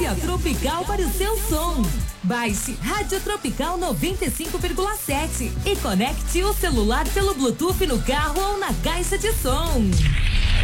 frequência tropical para o seu som. Baixe Rádio Tropical 95,7 e conecte o celular pelo Bluetooth no carro ou na caixa de som.